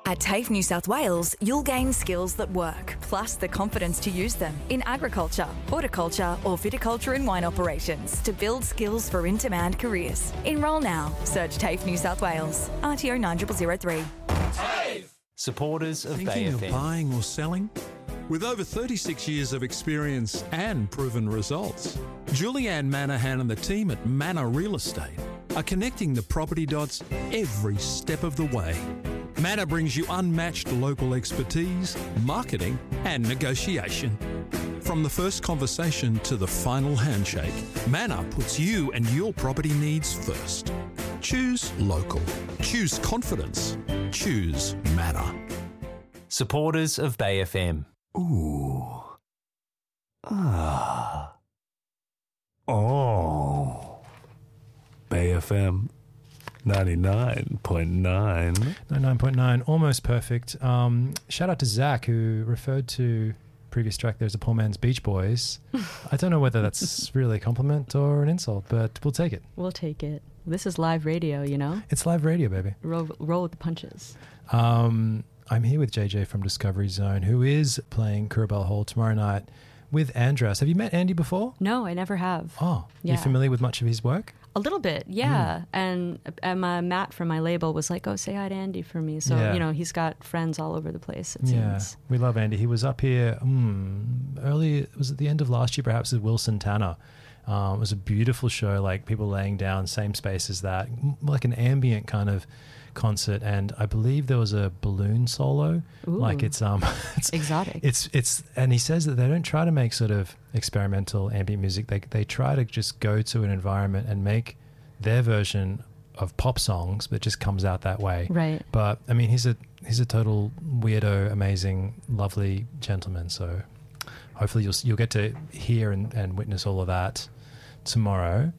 At TAFE New South Wales, you'll gain skills that work, plus the confidence to use them in agriculture, horticulture or viticulture and wine operations to build skills for in-demand careers. Enrol now. Search TAFE New South Wales. RTO 9003. TAFE! Supporters of Bay Thinking of FM. buying or selling? With over 36 years of experience and proven results, Julianne Manahan and the team at Manor Real Estate are connecting the property dots every step of the way. Manor brings you unmatched local expertise, marketing and negotiation. From the first conversation to the final handshake, Manor puts you and your property needs first. Choose local. Choose confidence. Choose Manor. Supporters of Bay FM. Ooh. Ah. Oh. Bay FM 99.9. 99.9, almost perfect. Shout out to Zach, who referred to previous track There's a Poor Man's Beach Boys. I don't know whether that's really a compliment or an insult, but we'll take it. We'll take it. This is live radio, you know? It's live radio, baby. Roll with the punches. I'm here with JJ from Discovery Zone, who is playing Kurrabell Hall tomorrow night with Andras. Have you met Andy before? No, I never have. Oh, yeah. You familiar with much of his work? A little bit, yeah. And Matt from my label was like, oh, say hi to Andy for me. So, Yeah. you know, he's got friends all over the place, it seems. We love Andy. He was up here early, it was at the end of last year, perhaps, with Wilson Tanner. It was a beautiful show, like people laying down, same space as that, like an ambient kind of concert. And I believe there was a balloon solo. Ooh. Like it's exotic. It's and he says that they don't try to make sort of experimental ambient music. They try to just go to an environment and make their version of pop songs, but it just comes out that way. Right. But I mean, he's a total weirdo, amazing, lovely gentleman. So hopefully you'll get to hear and witness all of that tomorrow.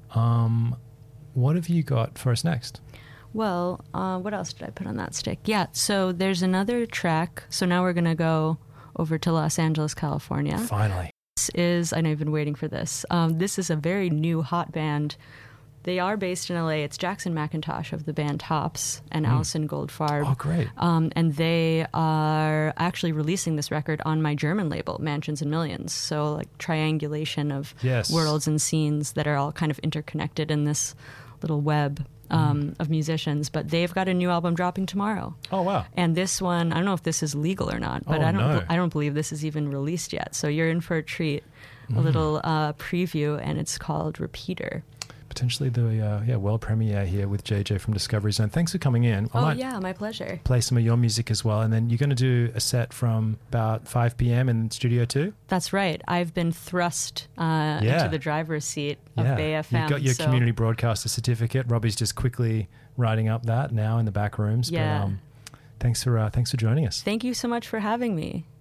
What have you got for us next? Well, what else did I put on that stick? Yeah, so there's another track. So now we're going to go over to Los Angeles, California. Finally. This is, I know you've been waiting for this. This is a very new hot band. They are based in LA. It's Jackson McIntosh of the band Tops and Alison Goldfarb. Oh, great. And they are actually releasing this record on my German label, Mansions and Millions. So like triangulation of worlds and scenes that are all kind of interconnected in this little web of musicians. But they've got a new album dropping tomorrow. Oh, wow. And this one, I don't know if this is legal or not, but I don't believe this is even released yet. So you're in for a treat, a little preview, and it's called Repeater. Potentially the world premiere here with JJ from Discovery Zone. Thanks for coming in. My pleasure. Play some of your music as well, and then you're going to do a set from about 5 p.m. in Studio 2? That's right. I've been thrust into the driver's seat of Bay FM. You've got your community broadcaster certificate. Robbie's just quickly writing up that now in the back rooms. Yeah. But thanks for joining us. Thank you so much for having me.